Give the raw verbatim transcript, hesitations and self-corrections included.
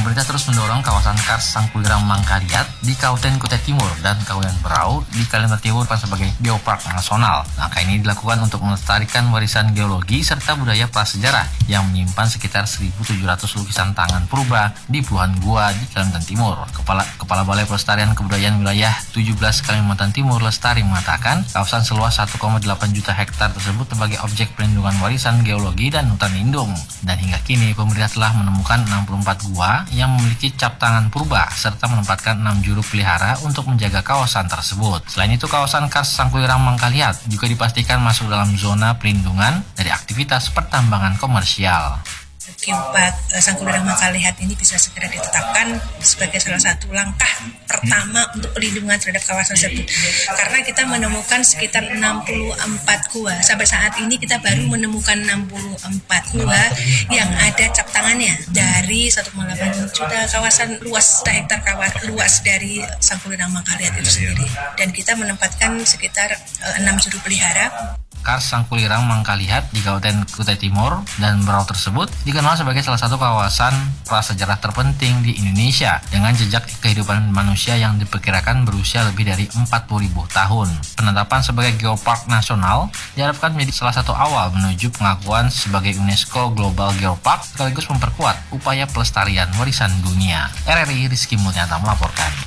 Pemerintah terus mendorong kawasan Kars Sangkulirang Mangkalihat di Kabupaten Kutai Timur dan Kabupaten Berau di Kalimantan Timur sebagai Geopark Nasional. Langkah ini dilakukan untuk melestarikan warisan geologi serta budaya prasejarah yang menyimpan sekitar seribu tujuh ratus lukisan tangan purba di puluhan gua di Kalimantan Timur. Kepala Kepala Balai Pelestarian Kebudayaan Wilayah tujuh belas Kalimantan Timur Lestari mengatakan kawasan seluas satu koma delapan juta hektar tersebut sebagai objek perlindungan warisan geologi dan hutan lindung. Dan hingga kini pemerintah telah menemukan enam puluh empat gua yang memiliki cap tangan purba serta menempatkan enam juru pelihara untuk menjaga kawasan tersebut. Selain itu, kawasan Kars Sangkulirang Mangkalihat juga dipastikan masuk dalam zona pelindungan dari aktivitas pertambangan komersial. Geopark Sangkulirang Mangkalihat ini bisa segera ditetapkan sebagai salah satu langkah pertama untuk perlindungan terhadap kawasan tersebut. Karena kita menemukan sekitar enam puluh empat gua. Sampai saat ini kita baru menemukan enam puluh empat gua yang ada cap tangannya dari satu koma delapan juta kawasan luas hektar kawasan luas dari Sangkulirang Mangkalihat itu sendiri. Dan kita menempatkan sekitar enam juru pelihara. Kars Sangkulirang Mangkalihat di Kabupaten Kutai Timur dan Berau tersebut dikenal sebagai salah satu kawasan prasejarah terpenting di Indonesia dengan jejak kehidupan manusia yang diperkirakan berusia lebih dari empat puluh ribu tahun. Penetapan sebagai Geopark Nasional diharapkan menjadi salah satu awal menuju pengakuan sebagai UNESCO Global Geopark sekaligus memperkuat upaya pelestarian warisan dunia. R R I Rizky Mulyanto melaporkan.